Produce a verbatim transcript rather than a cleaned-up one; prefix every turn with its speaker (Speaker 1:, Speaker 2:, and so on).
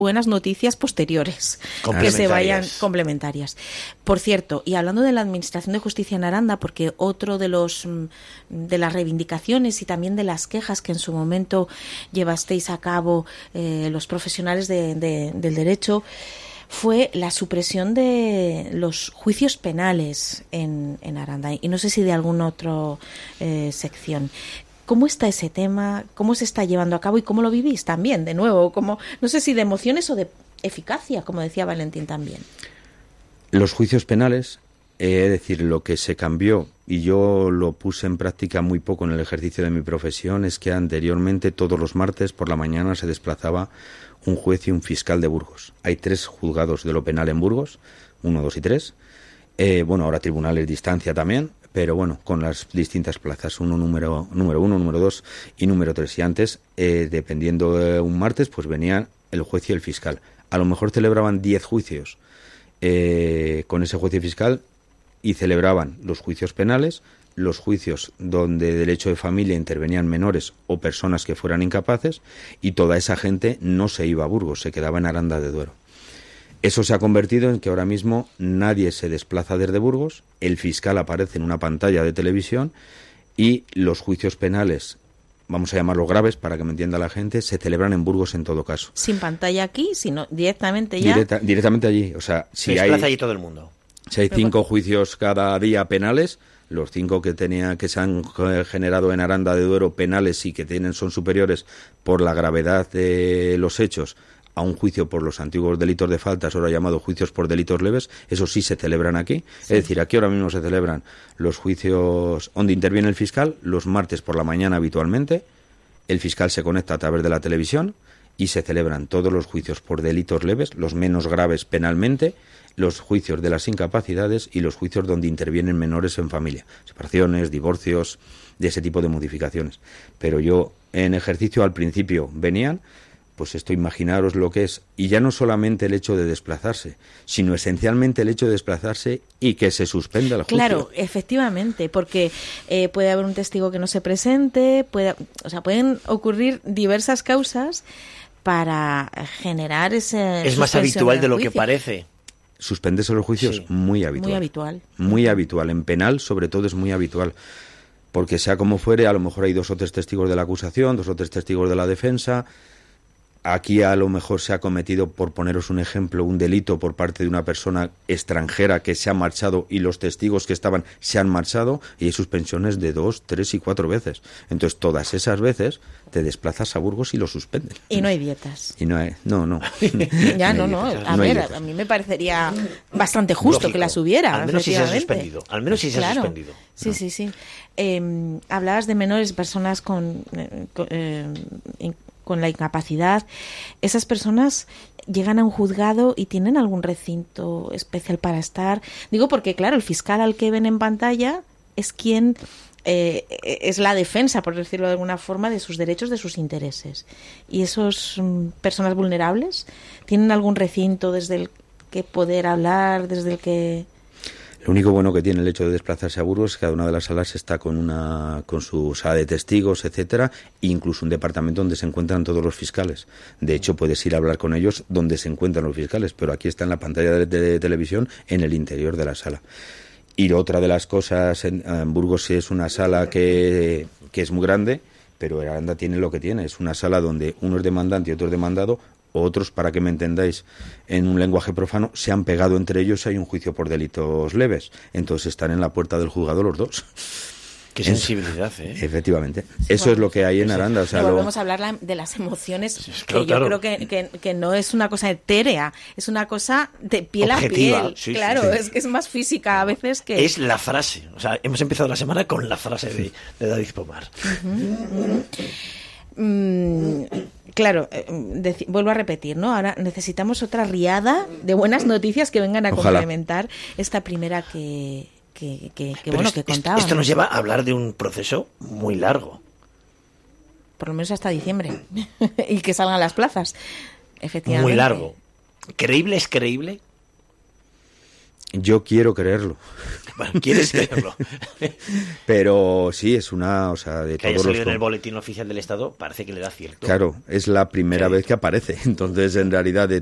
Speaker 1: buenas noticias posteriores que se vayan complementarias. Por cierto, y hablando de la Administración de Justicia en Aranda, porque otro de los de las reivindicaciones y también de las quejas que en su momento llevasteis a cabo eh, los profesionales de, de, del derecho fue la supresión de los juicios penales en, en Aranda, y no sé si de alguna otra eh, sección. ¿Cómo está ese tema? ¿Cómo se está llevando a cabo? ¿Y cómo lo vivís también? De nuevo, como no sé si de emociones o de eficacia, como decía Valentín también.
Speaker 2: Los juicios penales, eh, es decir, lo que se cambió, y yo lo puse en práctica muy poco en el ejercicio de mi profesión, es que anteriormente todos los martes por la mañana se desplazaba un juez y un fiscal de Burgos. Hay tres juzgados de lo penal en Burgos, uno, dos y tres. Eh, bueno, ahora tribunales de instancia también, pero bueno, con las distintas plazas, uno número número uno, número dos y número tres. Y antes, eh, dependiendo de un martes, pues venían el juez y el fiscal. A lo mejor celebraban diez juicios eh, con ese juez y fiscal, y celebraban los juicios penales, los juicios donde derecho de familia intervenían menores o personas que fueran incapaces, y toda esa gente no se iba a Burgos, se quedaba en Aranda de Duero. Eso se ha convertido en que ahora mismo nadie se desplaza desde Burgos, el fiscal aparece en una pantalla de televisión y los juicios penales, vamos a llamarlos graves para que me entienda la gente, se celebran en Burgos en todo caso.
Speaker 1: Sin pantalla aquí, sino directamente ya.
Speaker 2: Directa, directamente allí, o sea, si
Speaker 3: se
Speaker 2: hay
Speaker 3: desplaza allí todo el mundo.
Speaker 2: Si hay cinco juicios cada día penales, los cinco que tenía, que se han generado en Aranda de Duero penales y que tienen son superiores por la gravedad de los hechos a un juicio por los antiguos delitos de faltas, ahora llamados juicios por delitos leves, eso sí se celebran aquí. Sí. Es decir, aquí ahora mismo se celebran los juicios donde interviene el fiscal, los martes por la mañana habitualmente, el fiscal se conecta a través de la televisión y se celebran todos los juicios por delitos leves, los menos graves penalmente, los juicios de las incapacidades y los juicios donde intervienen menores en familia, separaciones, divorcios, de ese tipo de modificaciones. Pero yo, en ejercicio, al principio venían, pues esto, imaginaros lo que es, y ya no solamente el hecho de desplazarse, sino esencialmente el hecho de desplazarse y que se suspenda el juicio.
Speaker 1: Claro, efectivamente, porque eh, puede haber un testigo que no se presente, puede, o sea, pueden ocurrir diversas causas para generar ese...
Speaker 3: Es más habitual de lo que parece.
Speaker 2: Suspenderse los juicios, sí. muy habitual.
Speaker 1: Muy habitual.
Speaker 2: Muy habitual. En penal, sobre todo, es muy habitual. Porque sea como fuere, a lo mejor hay dos o tres testigos de la acusación, dos o tres testigos de la defensa. Aquí a lo mejor se ha cometido, por poneros un ejemplo, un delito por parte de una persona extranjera que se ha marchado y los testigos que estaban se han marchado, y hay suspensiones de dos, tres y cuatro veces. Entonces todas esas veces te desplazas a Burgos y lo suspenden.
Speaker 1: Y no hay dietas.
Speaker 2: Y no hay, no, no.
Speaker 1: Ya, no, no. A
Speaker 2: no
Speaker 1: ver, a mí me parecería bastante justo Lógico. que las hubiera.
Speaker 3: Al menos si se ha suspendido. Al menos si se
Speaker 1: claro.
Speaker 3: ha suspendido.
Speaker 1: Sí,
Speaker 3: no.
Speaker 1: sí, sí. Eh, hablabas de menores, personas con... Eh, con eh, con la incapacidad. Esas personas llegan a un juzgado y tienen algún recinto especial para estar. Digo porque, claro, el fiscal al que ven en pantalla es quien eh, es la defensa, por decirlo de alguna forma, de sus derechos, de sus intereses. Y esas mm, personas vulnerables tienen algún recinto desde el que poder hablar, desde el que...
Speaker 2: Lo único bueno que tiene el hecho de desplazarse a Burgos es que cada una de las salas está con una con su sala de testigos, etcétera, e incluso un departamento donde se encuentran todos los fiscales. De hecho, puedes ir a hablar con ellos donde se encuentran los fiscales, pero aquí está en la pantalla de, de, de televisión en el interior de la sala. Y otra de las cosas, en, en Burgos es una sala que, que es muy grande, pero Aranda tiene lo que tiene. Es una sala donde uno es demandante y otro es demandado. Otros, para que me entendáis, en un lenguaje profano, se han pegado entre ellos y hay un juicio por delitos leves. Entonces están en la puerta del juzgado los dos.
Speaker 3: Qué sensibilidad, ¿eh?
Speaker 2: Efectivamente. Eso bueno, es lo que hay en Aranda. O sea,
Speaker 1: volvemos
Speaker 2: lo...
Speaker 1: a hablar de las emociones, sí,
Speaker 3: claro,
Speaker 1: que yo
Speaker 3: claro.
Speaker 1: creo que, que, que no es una cosa etérea, es una cosa de piel
Speaker 3: Objetiva,
Speaker 1: a piel.
Speaker 3: Sí,
Speaker 1: claro,
Speaker 3: sí, sí.
Speaker 1: es que es más física a veces que...
Speaker 3: Es la frase. O sea, hemos empezado la semana con la frase de, de David Pomar.
Speaker 1: Uh-huh, uh-huh. Mm, claro, eh, dec- vuelvo a repetir, ¿no? Ahora necesitamos otra riada de buenas noticias que vengan a
Speaker 2: Ojalá.
Speaker 1: complementar esta primera que, que, que, que bueno,
Speaker 3: es,
Speaker 1: que contábamos.
Speaker 3: Esto nos lleva a hablar de un proceso muy largo.
Speaker 1: Por lo menos hasta diciembre. Y que salgan las plazas. Efectivamente.
Speaker 3: Muy largo. ¿Creíble es creíble?
Speaker 2: Yo quiero creerlo.
Speaker 3: Bueno, quieres creerlo.
Speaker 2: Pero sí, es una, o sea, de
Speaker 3: que haya
Speaker 2: todos
Speaker 3: salido
Speaker 2: los...
Speaker 3: en el boletín oficial del Estado parece que le da cierto.
Speaker 2: Claro, es la primera
Speaker 3: Sí.
Speaker 2: vez que aparece. Entonces, en realidad, de